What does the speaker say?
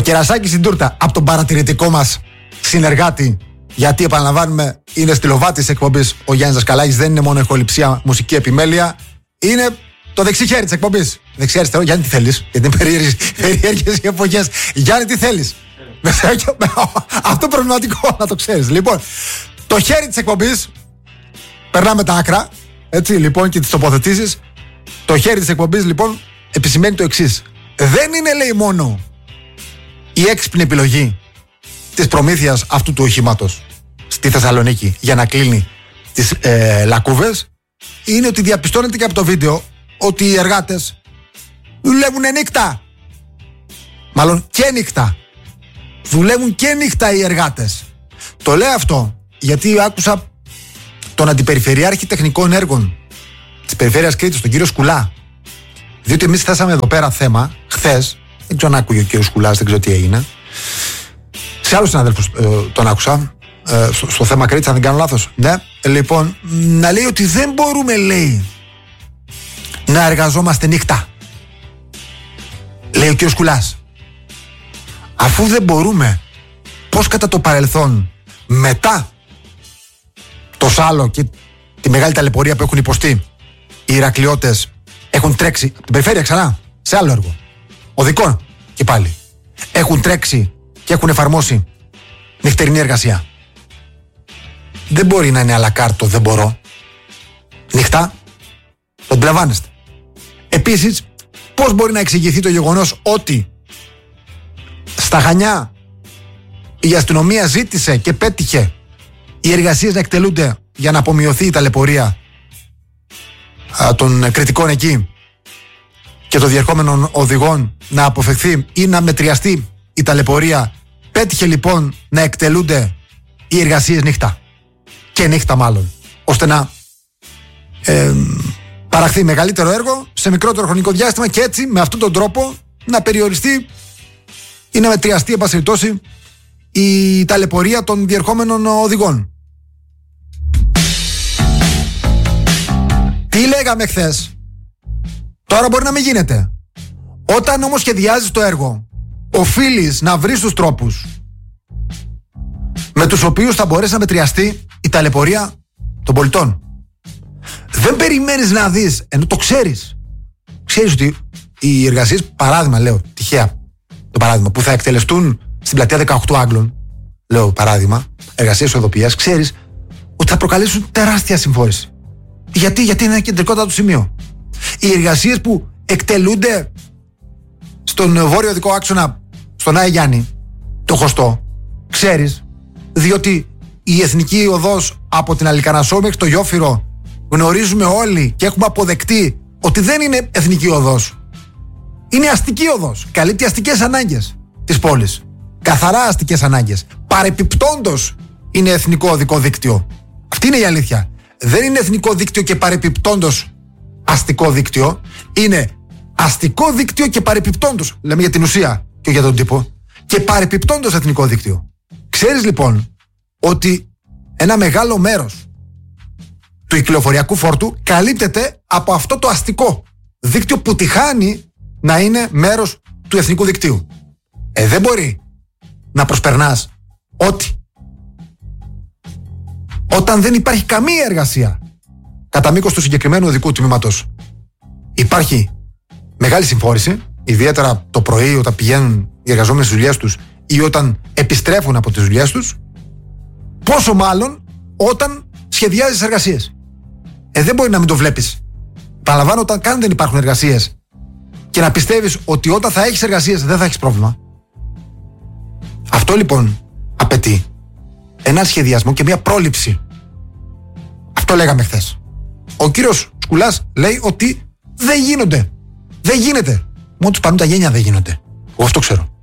κερασάκι στην τούρτα από τον παρατηρητικό μας συνεργάτη. Γιατί επαναλαμβάνουμε, είναι στυλοβάτης της εκπομπής ο Γιάννης Δασκαλάκης. Δεν είναι μόνο ηχοληψία, μουσική επιμέλεια. Είναι το δεξί χέρι της εκπομπής. Δεξί αριστερό. Γιάννη, τι θέλεις? Γιατί είναι περίεργες οι εποχές. Γιάννη, τι θέλεις? Αυτό προβληματικό, να το ξέρεις. Λοιπόν, το χέρι της εκπομπής, περνάμε τα άκρα, έτσι λοιπόν, και τις τοποθετήσεις. Το χέρι της εκπομπής λοιπόν επισημαίνει το εξής. Δεν είναι, λέει, μόνο η έξυπνη επιλογή της προμήθειας αυτού του οχήματος στη Θεσσαλονίκη για να κλείνει τις λακκούβες. Είναι ότι διαπιστώνεται και από το βίντεο ότι οι εργάτες δουλεύουν νύχτα. Μάλλον και νύχτα. Δουλεύουν και νύχτα οι εργάτες. Το λέω αυτό γιατί άκουσα τον Αντιπεριφερειάρχη Τεχνικών Έργων της Περιφέρειας Κρήτης, τον κύριο Σκουλά. Διότι εμείς θέσαμε εδώ πέρα θέμα χθες. Δεν ξέρω αν άκουγε ο κύριος Σκουλάς, δεν ξέρω τι έγινε. Σε άλλους συναδέλφους τον άκουσα στο θέμα Κρήτης, αν δεν κάνω λάθος. Ναι, λοιπόν, να λέει ότι δεν μπορούμε, λέει, να εργαζόμαστε νύχτα. Λέει ο κύριος Σκουλάς. Αφού δεν μπορούμε, πώς κατά το παρελθόν, μετά το Σάλο και τη μεγάλη ταλαιπωρία που έχουν υποστεί οι Ηρακλειώτες, έχουν τρέξει από την περιφέρεια ξανά σε άλλο έργο οδικών και πάλι έχουν τρέξει και έχουν εφαρμόσει νυχτερινή εργασία. Δεν μπορεί να είναι αλακάρτο, δεν μπορώ νυχτά. Το αντιλαμβάνεστε? Επίσης, πώς μπορεί να εξηγηθεί το γεγονός ότι στα Χανιά η αστυνομία ζήτησε και πέτυχε οι εργασίες να εκτελούνται για να απομειωθεί η ταλαιπωρία των κριτικών εκεί και των διερχόμενων οδηγών, να αποφευχθεί ή να μετριαστεί η ταλαιπωρία? Πέτυχε λοιπόν να εκτελούνται οι εργασίες νύχτα και νύχτα μάλλον, ώστε να παραχθεί μεγαλύτερο έργο σε μικρότερο χρονικό διάστημα και έτσι με αυτόν τον τρόπο να περιοριστεί ή να μετριαστεί, εν πάση περιπτώσει, η ταλαιπωρία των διερχόμενων οδηγών. Τι λέγαμε χθες? Τώρα μπορεί να μην γίνεται. Όταν όμως σχεδιάζεις το έργο, οφείλεις να βρεις τους τρόπους με τους οποίους θα μπορέσει να μετριαστεί η ταλαιπωρία των πολιτών. Δεν περιμένεις να δεις, ενώ το ξέρεις. Ξέρεις ότι οι εργασίες, παράδειγμα λέω, τυχαία το παράδειγμα, που θα εκτελεστούν στην πλατεία 18 Άγγλων, λέω παράδειγμα, εργασίες οδοποιίας, ξέρεις ότι θα προκαλέσουν τεράστια συμφόρηση. Γιατί είναι ένα κεντρικότατο σημείο. Οι εργασίες που εκτελούνται στον βόρειο οδικό άξονα, στον Άη Γιάννη, το Χωστό, ξέρεις, διότι η εθνική οδός από την Αλικαρνασσό μέχρι το Γιόφυρο γνωρίζουμε όλοι και έχουμε αποδεκτεί ότι δεν είναι εθνική οδός. Είναι αστική οδός. Καλύπτει αστικές ανάγκες της πόλης. Καθαρά αστικές ανάγκες. Παρεπιπτόντως είναι εθνικό οδικό δίκτυο. Αυτή είναι η αλήθεια. Δεν είναι εθνικό δίκτυο και παρεπιπτόντως αστικό δίκτυο. Είναι αστικό δίκτυο και παρεπιπτόντως, λέμε για την ουσία και για τον τύπο, και παρεπιπτόντως εθνικό δίκτυο. Ξέρεις λοιπόν ότι ένα μεγάλο μέρος του κυκλοφοριακού φόρτου καλύπτεται από αυτό το αστικό δίκτυο που τυχάνει να είναι μέρος του εθνικού δικτύου. Δεν μπορεί να προσπερνάς όταν δεν υπάρχει καμία εργασία κατά μήκος του συγκεκριμένου οδικού τμήματος. Υπάρχει μεγάλη συμφόρηση, ιδιαίτερα το πρωί όταν πηγαίνουν οι εργαζόμενοι στις δουλειές τους ή όταν επιστρέφουν από τις δουλειές τους, πόσο μάλλον όταν σχεδιάζεις εργασίες. Δεν μπορεί να μην το βλέπεις. Παραλαμβάνω, όταν καν δεν υπάρχουν εργασίες και να πιστεύεις ότι όταν θα έχεις εργασίες δεν θα έχεις πρόβλημα. Αυτό λοιπόν απαιτεί ένα σχεδιασμό και μια πρόληψη. Αυτό λέγαμε χθες. Ο κύριος Σκουλάς λέει ότι δεν γίνονται. Δεν γίνεται. Μόνο τους πανούν τα γένια δεν γίνονται. Εγώ αυτό ξέρω.